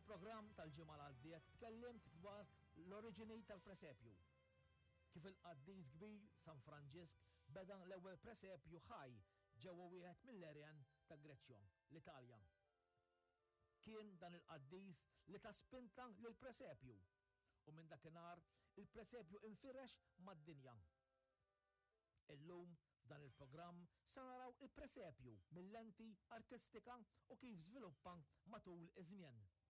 Fil-programm tal-ġimgħa l-għaddiet tkellimt dwar l-oriġini tal-presepju. Kif il-qaddis kbir San Franġisk beda l-ewwel presepju ħaj ġewwa wieħed mill-erjen ta' Greċjon, l-Italja. Kien dan il-qaddis li ta' spinta lill-presepju u minn dakinhar il-presepju infirex mad-dinja. Illum f'dan il-programm se naraw il-presepju mill-lenti artistika u kif żviluppa matul iż-żmien.